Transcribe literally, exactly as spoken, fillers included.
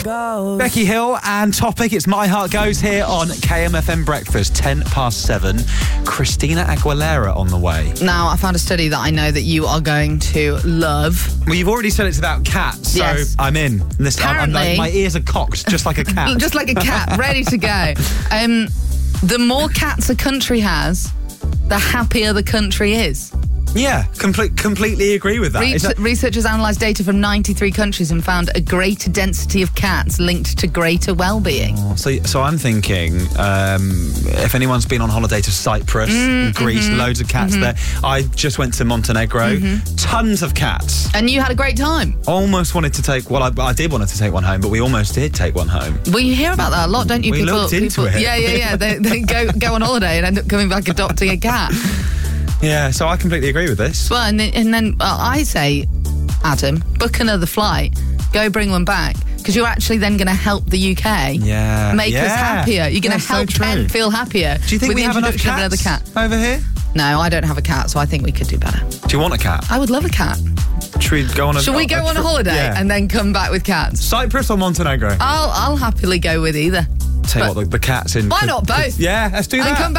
goes. Becky Hill and Topic. It's My Heart Goes here on K M F M Breakfast, ten past seven. Christina Aguilera on the way. Now, I found a study that I know that you are going to love. Well, you've already said it's about cats, so Yes. I'm in. This, I'm, I'm like, Apparently- my ears are cocked, just like a cat. Just like a cat, ready to go. Um, the more cats a country has, the happier the country is. Yeah, complete, completely agree with that. Re- Is that- Researchers analysed data from ninety-three countries and found a greater density of cats linked to greater well-being. So, so I'm thinking, um, if anyone's been on holiday to Cyprus, Mm, Greece, mm-hmm, loads of cats mm-hmm. there. I just went to Montenegro, Mm-hmm. tons of cats. And you had a great time. Almost wanted to take, well, I, I did want to take one home, but we almost did take one home. Well, you hear about that a lot, don't you? We people, looked into people, it. Yeah, yeah, yeah. They, they go go on holiday and end up coming back adopting a cat. Yeah, so I completely agree with this. Well, and then, and then well, I say, Adam, book another flight, go bring one back, because you're actually then going to help the U K Yeah, make yeah. us happier. You're going to That's so help true. Kent feel happier. Do you think with we the have enough introduction of cats another cat. over here? No, I don't have a cat, so I think we could do better. Do you want a cat? I would love a cat. Should we go on a Shall we go on a tri- holiday Yeah. and then come back with cats? Cyprus or Montenegro? I'll I'll happily go with either. Tell you but- what, the, the cats in... Why not both? Yeah, let's do And that. come